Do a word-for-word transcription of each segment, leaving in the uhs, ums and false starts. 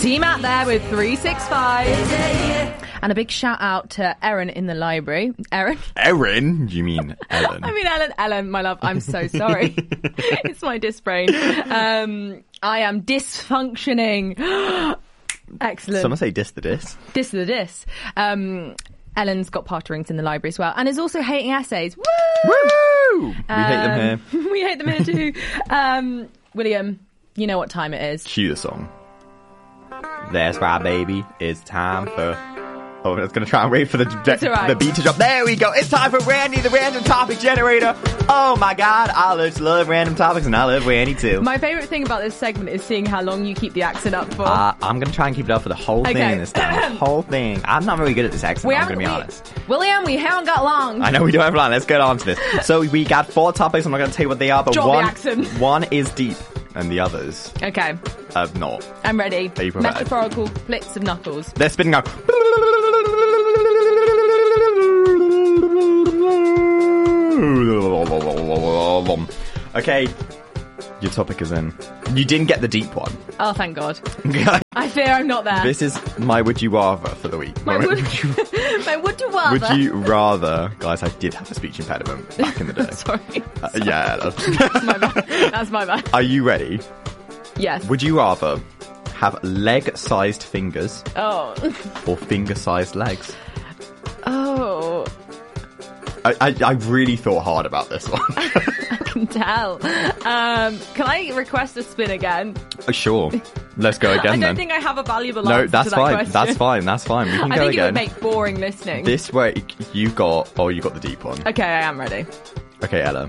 Team out there with three six five. And a big shout out to Erin in the library. Erin? Erin? You mean Ellen? I mean Ellen. Ellen, my love, I'm so sorry. It's my dis brain. Um, I am dysfunctioning. Excellent. Someone say dis the dis. Dis the dis. Um, Ellen's got potterings in the library as well, and is also hating essays. Woo! Woo! We Um, hate them here. We hate them here too. Um, William, you know what time it is. Cue the song. That's right, baby. It's time for... Oh, I was going to try and wait for the, It's all right. the beat to drop. There we go. It's time for Randy, the random topic generator. Oh my God. I just love random topics and I love Randy too. My favourite thing about this segment is seeing how long you keep the accent up for. Uh, I'm going to try and keep it up for the whole Okay. thing this time. The whole thing. I'm not really good at this accent, We I'm going haven't- to be we- honest. William, we haven't got long. I know we don't have long. Let's get on to this. So we got four topics. I'm not going to tell you what they are, but Drop the one, accent. one is deep and the others Okay, are not. I'm ready. Are you prepared? Metaphorical flicks of knuckles. They're spinning out. Okay, your topic is in. You didn't get the deep one. Oh, thank God. I fear I'm not there. This is my would you rather for the week. My My would, would you, my would you rather. would you rather, guys, I did have a speech impediment back in the day. Sorry. Uh, yeah. That's my bad. That's my bad. Are you ready? Yes. Would you rather have leg-sized fingers Oh. or finger-sized legs? Oh. I, I, I really thought hard about this one. I can tell. Um, can I request a spin again? Uh, sure. Let's go again I don't then. think I have a valuable no, answer that's to that fine. question. That's fine. That's fine. We can I go think again. it would make boring listening. This way, you got. Oh, you got the deep one. Okay, I am ready. Okay, Ella.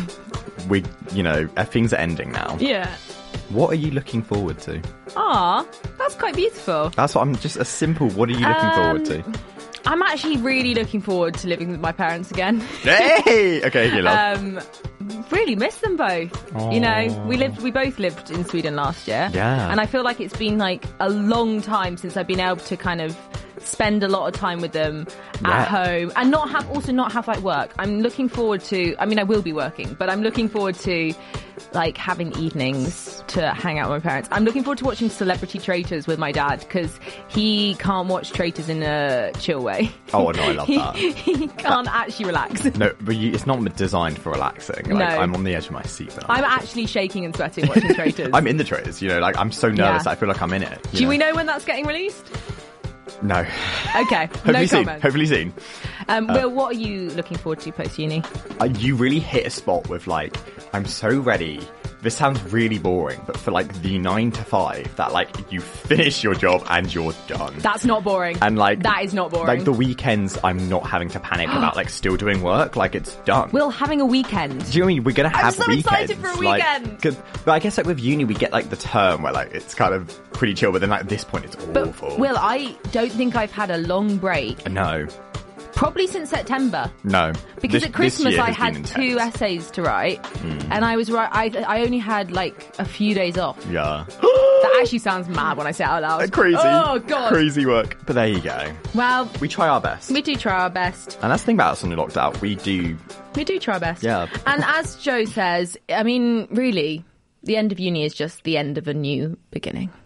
we, you know, uh, things are ending now. Yeah. What are you looking forward to? Ah, that's quite beautiful. That's what I'm. Just a simple. What are you looking Um, forward to? I'm actually really looking forward to living with my parents again. Hey. Okay, you love. Um, really miss them both. You know, we lived, we both lived in Sweden last year. Yeah. And I feel like it's been like a long time since I've been able to kind of spend a lot of time with them Yeah. at home and not have, also not have like work. I'm looking forward to, I mean, I will be working, but I'm looking forward to like having evenings to hang out with my parents. I'm looking forward to watching Celebrity Traitors with my dad because he can't watch Traitors in a chill way. Oh no, I love he, that. he can't actually relax. No, but you, it's not designed for relaxing. Like, No. I'm on the edge of my seat. But I'm actually shaking and sweating watching Traitors. I'm in the traitors. You know, like I'm so nervous. Yeah. I feel like I'm in it. you Do know? we know when that's getting released? No. Okay, Hopefully no soon. comment. Hopefully soon. Um, Will, what are you looking forward to post uni? Uh, you really hit a spot with like, I'm so ready. This sounds really boring, but for like the nine to five, that like you finish your job and you're done. That's not boring. And like that is not boring. Like the weekends, I'm not having to panic about like still doing work. Like it's done. Will, having a weekend. Do you know what I mean? We're gonna have so weekends. excited for a like, weekend. 'cause- but I guess like with uni, we get like the term where like it's kind of pretty chill, but then like at this point, it's But awful. Will, I don't think I've had a long break. no, Probably since September. no. Because This- at Christmas this year I has had been two intense. essays to write, and I was right. I I only had like a few days off. Yeah. That actually sounds mad when I say it out loud. Crazy. Oh god. Crazy work. But there you go. Well, We try our best. we do try our best. And that's the thing about us on the locked out. We do. We do try our best. Yeah. And as Joe says, I mean, really, the end of uni is just the end of a new beginning.